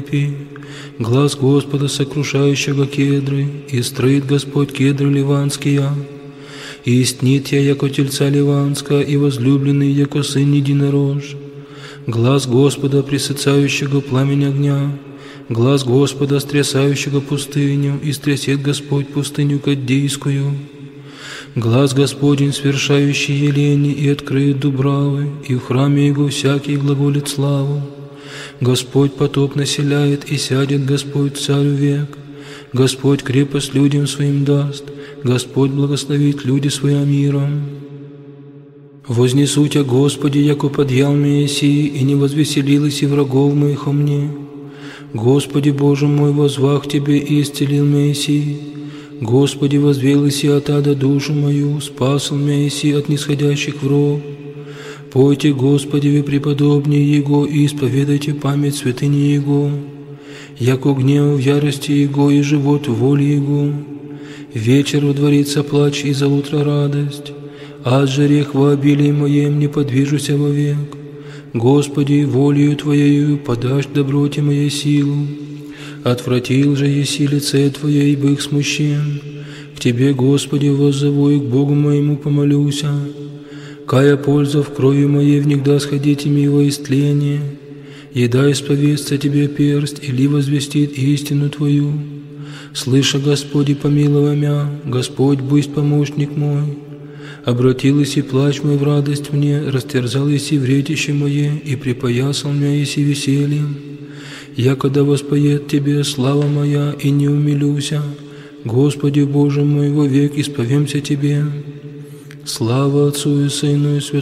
Глаз Господа, сокрушающего кедры, и строит Господь кедры ливанские. И истнит я, яко тельца ливанска, и возлюбленный, яко сын единорож. Глаз Господа, пресыцающего пламень огня, глаз Господа, стрясающего пустыню, и стрясет Господь пустыню Каддийскую. Глаз Господень, свершающий елени, и откроет дубравы, и в храме Его всякий глаголит славу. Господь потоп населяет, и сядет Господь царю век. Господь крепость людям своим даст, Господь благословит люди своим миром. Вознесу Тя, Господи, яко подъял меня сии, и не возвеселилось и врагов моих о мне. Господи Боже мой, возвах Тебе и исцелил меня сии. Господи, возвелась от ада душу мою, спасал меня сии от нисходящих врагов. Пойте, Господи, вы преподобнее Его, и исповедайте память святыни Его, яко гнев в ярости Его и живот в воле Его. Вечер водворится плач, и за утро радость, а от жерех во обилии моем не подвижуся вовек. Господи, волею Твоею подашь доброте моей силу. Отвратил же еси лице Твое, и бых смущен. К Тебе, Господи, воззову, и к Богу моему помолюся. Кая польза в крови моей, внегда сходите ми во истление. Еда исповестся Тебе перст, или возвестит истину Твою. Слыша, Господи, помилуй мя, Господь, будь помощник мой. Обратилась и плач мой в радость мне, растерзал еси вретище мое, и припоясал меня еси весельем. Якода воспоет Тебе слава моя, и не умилюся, Господи Боже мой, вовек исповемся Тебе. Слава Отцу и Сыну и Святому.